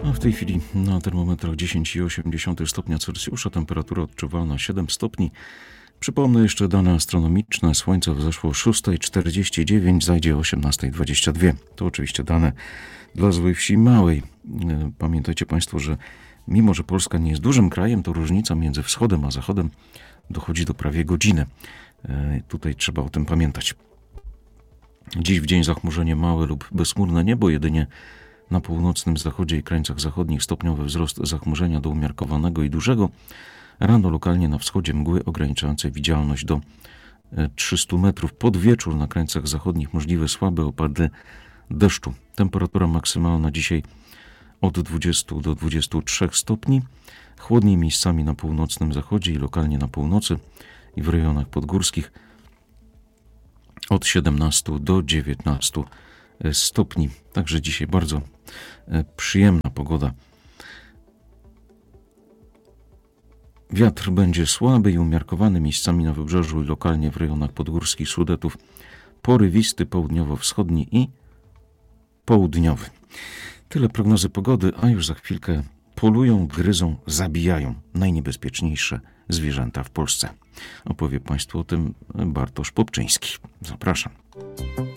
A w tej chwili na termometrach 10,8 stopnia Celsjusza, temperatura odczuwalna 7 stopni. Przypomnę jeszcze dane astronomiczne. Słońce wzeszło o 6:49, zajdzie o 18:22. To oczywiście dane dla Złej Wsi Małej. Pamiętajcie Państwo, że mimo, że Polska nie jest dużym krajem, to różnica między wschodem a zachodem dochodzi do prawie godziny. Tutaj trzeba o tym pamiętać. Dziś w dzień zachmurzenie małe lub bezchmurne niebo, jedynie na północnym zachodzie i krańcach zachodnich stopniowy wzrost zachmurzenia do umiarkowanego i dużego. Rano lokalnie na wschodzie mgły ograniczające widzialność do 300 metrów. Pod wieczór na krańcach zachodnich możliwe słabe opady deszczu. Temperatura maksymalna dzisiaj od 20 do 23 stopni. Chłodniej miejscami na północnym zachodzie i lokalnie na północy i w rejonach podgórskich od 17 do 19 stopni. Także dzisiaj bardzo przyjemna pogoda. Wiatr będzie słaby i umiarkowany miejscami na wybrzeżu i lokalnie w rejonach podgórskich Sudetów. Porywisty południowo-wschodni i południowy. Tyle prognozy pogody, a już za chwilkę polują, gryzą, zabijają najniebezpieczniejsze zwierzęta w Polsce. Opowie Państwu o tym Bartosz Popczyński. Zapraszam.